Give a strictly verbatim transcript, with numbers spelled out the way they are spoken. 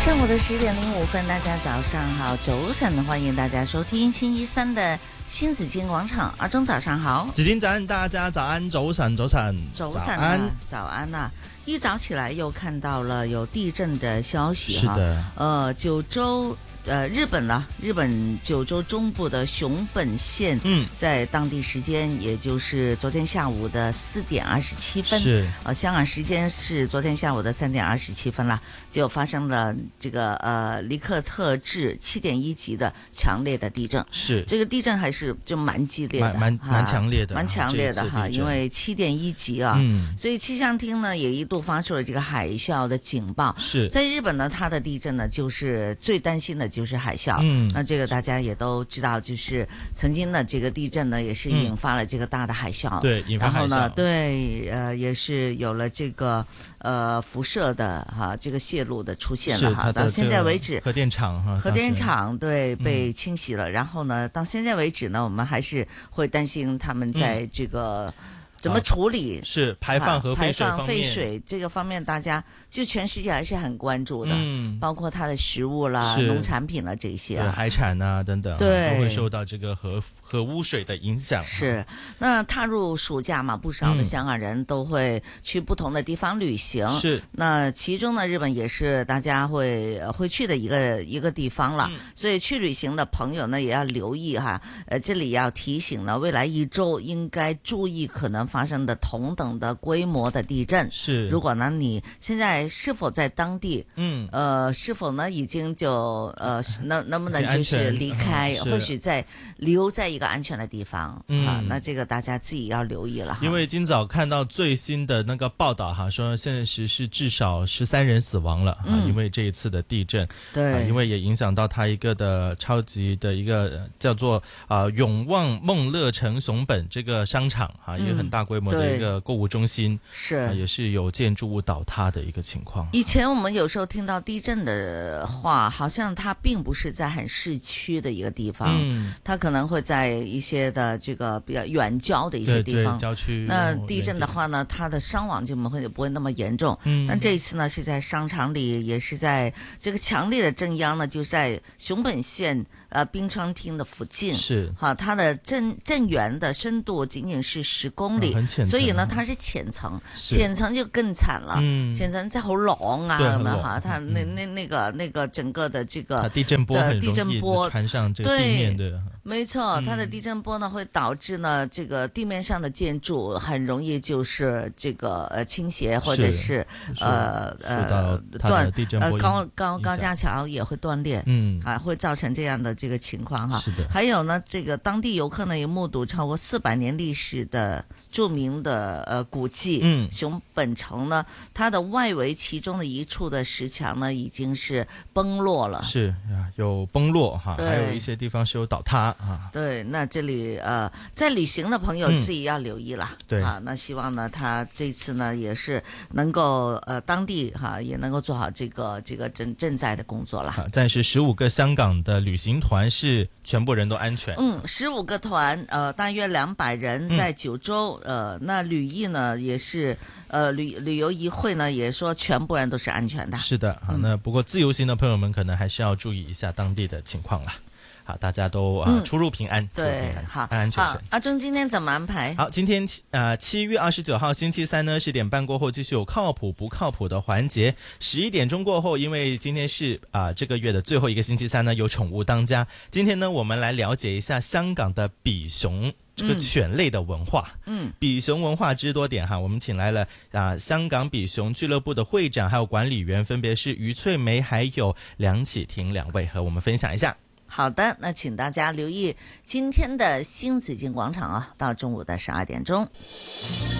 上午的十点零五分，大家早上好，早晨，欢迎大家收听星期三的新紫金广场。阿忠早上好， 紫金早安，大家早安，早晨，早晨， 早晨啊，早安啊！一早起来又看到了有地震的消息哈， 是的， 呃，九州。呃，日本呢，日本九州中部的熊本县，嗯，在当地时间，也就是昨天下午的四点二十七分， 是， 呃，香港时间是昨天下午的三点二十七分了，就发生了这个呃黎克特制七点一级的强烈的地震， 是， 这个地震还是就蛮激烈的， 蛮蛮强烈的， 蛮强烈的哈，因为七点一级啊，嗯，所以气象厅呢也一度发出了这个海啸的警报， 是在日本呢，它的地震呢就是最担心的。就是海啸，嗯，那这个大家也都知道，就是曾经的这个地震呢，也是引发了这个大的海啸， 嗯、对，引发海啸， 然后呢，对，呃，也是有了这个呃辐射的哈、啊，这个泄露的出现了哈，到现在为止， 核电厂哈， 核电厂对被清洗了、嗯，然后呢，到现在为止呢，我们还是会担心他们在这个。嗯怎么处理、 啊、是排放和废水方面、 啊、排放废水这个方面，大家就全世界还是很关注的，嗯，包括它的食物啦、农产品啦这些、啊， 海产啊等等， 对， 都会受到这个核核污水的影响。 是，那踏入暑假嘛，不少的香港人都会去不同的地方旅行。 是、嗯， 那其中呢，日本也是大家会会去的一个一个地方了、嗯。所以去旅行的朋友呢，也要留意哈。呃，这里要提醒呢，未来一周应该注意可能发生的同等的规模的地震。 是， 如果呢你现在是否在当地，嗯，呃，是否呢已经就呃能能不能就是离开，嗯、或许在留在一个安全的地方、嗯、啊，那这个大家自己要留意了哈。 因为今早看到最新的那个报道哈，说现在是是至少十三人死亡了、嗯、啊，因为这一次的地震， 对、 啊，因为也影响到它一个的超级的一个叫做啊永旺梦乐城熊本这个商场啊，一个很大规模的一个购物中心， 是、 啊、也是有建筑物倒塌的一个情况。 以前我们有时候听到地震的话，好像它并不是在很市区的一个地方，嗯，它可能会在一些的这个比较远郊的一些地方， 对对郊区。 那地震的话呢，它的伤亡就不会不会那么严重。嗯，但这一次呢是在商场里，也是在这个强烈的震央呢，就在熊本县呃冰川町的附近。 是， 好，它的震震源的深度仅仅是十公里。 嗯很浅层， 所以呢，它是浅层，浅层就更惨了。嗯，浅层在好冷啊，有没有哈？它那那那个那个整个的这个地震波很地震波传上这个地面的， 没错，它的地震波呢会导致呢这个地面上的建筑很容易就是这个呃倾斜，或者是呃呃断呃高高高架桥也会断裂，嗯啊会造成这样的这个情况哈。 是的， 还有呢，这个当地游客呢也目睹超过四百年历史的。著名的呃古迹，嗯，熊本城呢，它的外围其中的一处的石墙呢，已经是崩落了， 是有崩落哈，还有一些地方是有倒塌啊。 对，那这里呃，在旅行的朋友自己要留意了，嗯、 对啊，那希望呢，他这次呢也是能够呃当地哈、啊、也能够做好这个这个赈赈灾的工作了。 暂时十五个香港的旅行团是全部人都安全， 嗯，十五个团呃大约两百人在九州。嗯呃，那旅意呢也是，呃，旅旅游议会呢也说全部人都是安全的。 是的，好，那不过自由行的朋友们可能还是要注意一下当地的情况啦。好，大家都啊、呃嗯、出入平安， 对，好， 安安全全。 阿忠今天怎么安排？ 好，今天呃七月二十九号星期三呢，十点半过后继续有靠谱不靠谱的环节。十一点钟过后，因为今天是啊、呃、这个月的最后一个星期三呢，有宠物当家。今天呢，我们来了解一下香港的比熊。这个犬类的文化，嗯，比熊文化知多点哈，我们请来了啊、呃、香港比熊俱乐部的会长还有管理员，分别是于翠梅还有梁启婷两位，和我们分享一下。 好的，那请大家留意今天的新紫金广场啊，到中午的十二点钟。